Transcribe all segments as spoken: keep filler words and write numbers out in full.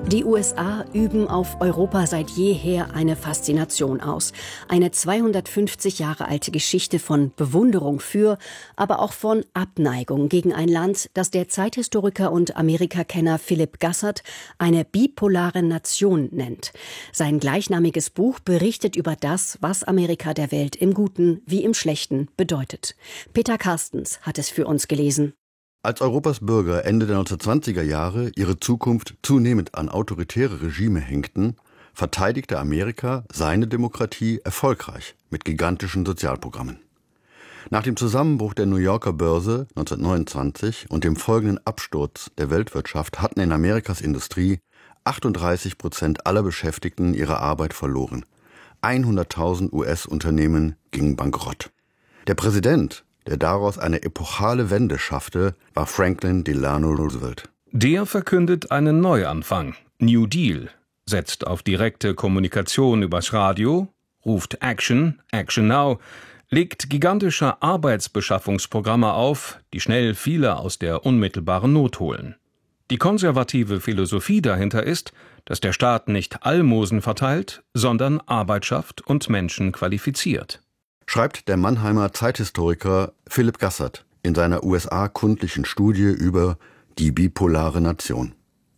Die U S A üben auf Europa seit jeher eine Faszination aus. Eine zweihundertfünfzig Jahre alte Geschichte von Bewunderung für, aber auch von Abneigung gegen ein Land, das der Zeithistoriker und Amerikakenner Philip Gassert eine bipolare Nation nennt. Sein gleichnamiges Buch berichtet über das, was Amerika der Welt im Guten wie im Schlechten bedeutet. Peter Carstens hat es für uns gelesen. Als Europas Bürger Ende der neunzehnhundertzwanziger Jahre ihre Zukunft zunehmend an autoritäre Regime hängten, verteidigte Amerika seine Demokratie erfolgreich mit gigantischen Sozialprogrammen. Nach dem Zusammenbruch der New Yorker Börse neunzehnhundertneunundzwanzig und dem folgenden Absturz der Weltwirtschaft hatten in Amerikas Industrie achtunddreißig Prozent aller Beschäftigten ihre Arbeit verloren. hunderttausend U S-Unternehmen gingen bankrott. Der Präsident, der daraus eine epochale Wende schaffte, war Franklin Delano Roosevelt. Der verkündet einen Neuanfang, New Deal, setzt auf direkte Kommunikation übers Radio, ruft Action, Action Now, legt gigantische Arbeitsbeschaffungsprogramme auf, die schnell viele aus der unmittelbaren Not holen. Die konservative Philosophie dahinter ist, dass der Staat nicht Almosen verteilt, sondern Arbeit schafft und Menschen qualifiziert. Schreibt der Mannheimer Zeithistoriker Philip Gassert in seiner U S A-kundlichen Studie über die bipolare Nation.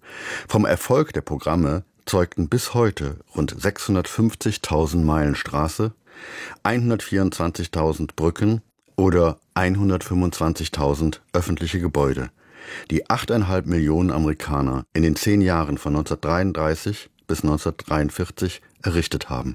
Vom Erfolg der Programme zeugten bis heute rund sechshundertfünfzigtausend Meilen Straße, hundertvierundzwanzigtausend Brücken oder hundertfünfundzwanzigtausend öffentliche Gebäude, die achteinhalb Millionen Amerikaner in den zehn Jahren von neunzehnhundertdreiunddreißig bis neunzehnhundertdreiundvierzig errichtet haben.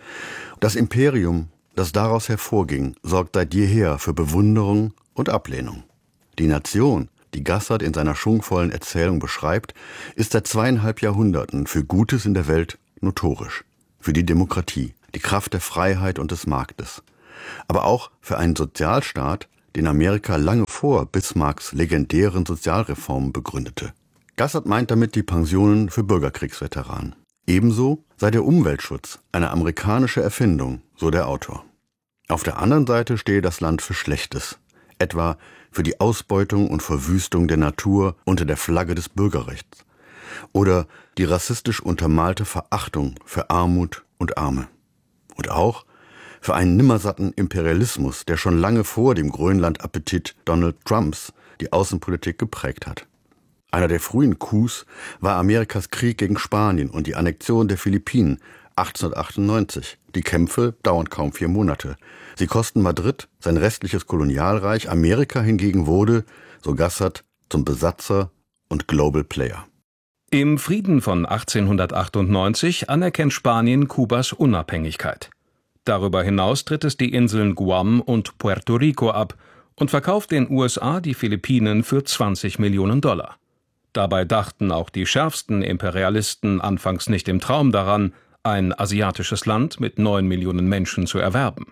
Das Imperium, das daraus hervorging, sorgt seit jeher für Bewunderung und Ablehnung. Die Nation, die Gassert in seiner schwungvollen Erzählung beschreibt, ist seit zweieinhalb Jahrhunderten für Gutes in der Welt notorisch. Für die Demokratie, die Kraft der Freiheit und des Marktes. Aber auch für einen Sozialstaat, den Amerika lange vor Bismarcks legendären Sozialreformen begründete. Gassert meint damit die Pensionen für Bürgerkriegsveteranen. Ebenso sei der Umweltschutz eine amerikanische Erfindung, so der Autor. Auf der anderen Seite stehe das Land für Schlechtes, etwa für die Ausbeutung und Verwüstung der Natur unter der Flagge des Bürgerrechts oder die rassistisch untermalte Verachtung für Armut und Arme. Und auch für einen nimmersatten Imperialismus, der schon lange vor dem Grönland-Appetit Donald Trumps die Außenpolitik geprägt hat. Einer der frühen Coups war Amerikas Krieg gegen Spanien und die Annexion der Philippinen achtzehnhundertachtundneunzig. Die Kämpfe dauern kaum vier Monate. Sie kosten Madrid sein restliches Kolonialreich. Amerika hingegen wurde, so Gassert, zum Besatzer und Global Player. Im Frieden von achtzehnhundertachtundneunzig anerkennt Spanien Kubas Unabhängigkeit. Darüber hinaus tritt es die Inseln Guam und Puerto Rico ab und verkauft den U S A die Philippinen für zwanzig Millionen Dollar. Dabei dachten auch die schärfsten Imperialisten anfangs nicht im Traum daran, ein asiatisches Land mit neun Millionen Menschen zu erwerben.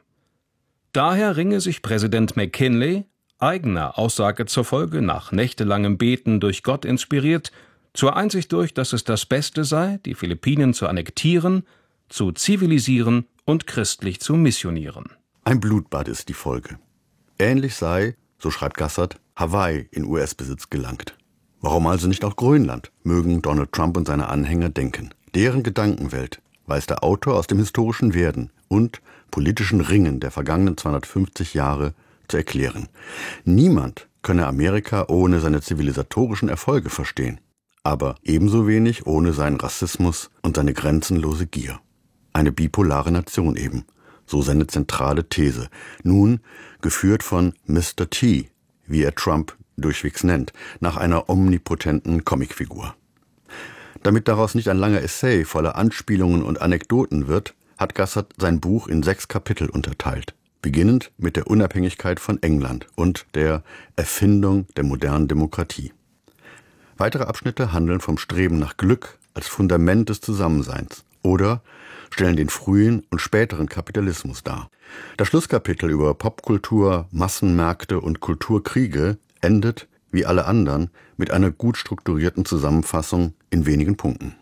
Daher ringe sich Präsident McKinley, eigener Aussage zufolge nach nächtelangem Beten durch Gott inspiriert, zur Einsicht durch, dass es das Beste sei, die Philippinen zu annektieren, zu zivilisieren und christlich zu missionieren. Ein Blutbad ist die Folge. Ähnlich sei, so schreibt Gassert, Hawaii in U S-Besitz gelangt. Warum also nicht auch Grönland, mögen Donald Trump und seine Anhänger denken. Deren Gedankenwelt weiß der Autor aus dem historischen Werden und politischen Ringen der vergangenen zweihundertfünfzig Jahre zu erklären. Niemand könne Amerika ohne seine zivilisatorischen Erfolge verstehen, aber ebenso wenig ohne seinen Rassismus und seine grenzenlose Gier. Eine bipolare Nation eben, so seine zentrale These, nun geführt von Mister T, wie er Trump durchwegs nennt, nach einer omnipotenten Comicfigur. Damit daraus nicht ein langer Essay voller Anspielungen und Anekdoten wird, hat Gassert sein Buch in sechs Kapitel unterteilt, beginnend mit der Unabhängigkeit von England und der Erfindung der modernen Demokratie. Weitere Abschnitte handeln vom Streben nach Glück als Fundament des Zusammenseins oder stellen den frühen und späteren Kapitalismus dar. Das Schlusskapitel über Popkultur, Massenmärkte und Kulturkriege endet, wie alle anderen, mit einer gut strukturierten Zusammenfassung in wenigen Punkten.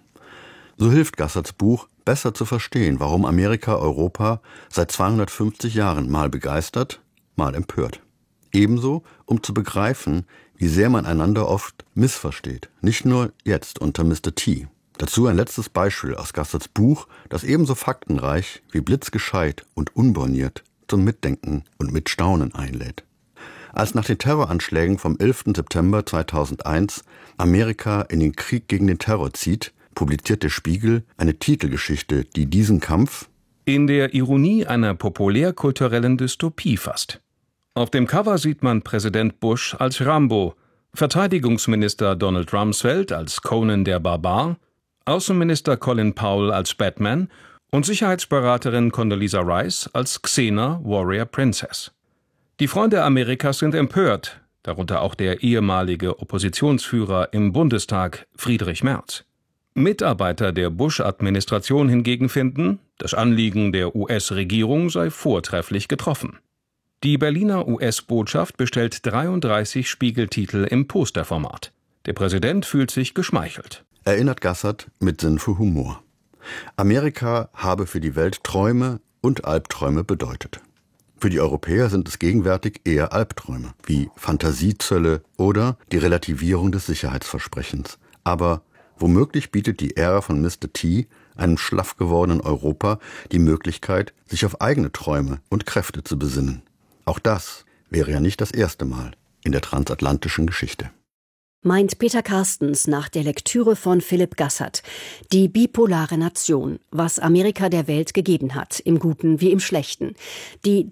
So hilft Gasserts Buch, besser zu verstehen, warum Amerika Europa seit zweihundertfünfzig Jahren mal begeistert, mal empört. Ebenso, um zu begreifen, wie sehr man einander oft missversteht, nicht nur jetzt unter Mister T. Dazu ein letztes Beispiel aus Gasserts Buch, das ebenso faktenreich wie blitzgescheit und unborniert zum Mitdenken und Mitstaunen einlädt. Als nach den Terroranschlägen vom elften September zweitausendeins Amerika in den Krieg gegen den Terror zieht, publiziert der Spiegel eine Titelgeschichte, die diesen Kampf in der Ironie einer populärkulturellen Dystopie fasst. Auf dem Cover sieht man Präsident Bush als Rambo, Verteidigungsminister Donald Rumsfeld als Conan der Barbar, Außenminister Colin Powell als Batman und Sicherheitsberaterin Condoleezza Rice als Xena Warrior Princess. Die Freunde Amerikas sind empört, darunter auch der ehemalige Oppositionsführer im Bundestag Friedrich Merz. Mitarbeiter der Bush-Administration hingegen finden, das Anliegen der U S-Regierung sei vortrefflich getroffen. Die Berliner U S-Botschaft bestellt dreiunddreißig Spiegeltitel im Posterformat. Der Präsident fühlt sich geschmeichelt. Erinnert Gassert mit Sinn für Humor. Amerika habe für die Welt Träume und Albträume bedeutet. Für die Europäer sind es gegenwärtig eher Albträume, wie Fantasiezölle oder die Relativierung des Sicherheitsversprechens. Aber womöglich bietet die Ära von Mister T einem schlaff gewordenen Europa die Möglichkeit, sich auf eigene Träume und Kräfte zu besinnen. Auch das wäre ja nicht das erste Mal in der transatlantischen Geschichte. Meint Peter Carstens nach der Lektüre von Philipp Gassert. Die bipolare Nation, was Amerika der Welt gegeben hat, im Guten wie im Schlechten. Die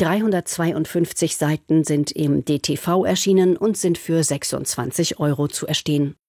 dreihundertzweiundfünfzig Seiten sind im D T V erschienen und sind für sechsundzwanzig Euro zu erstehen.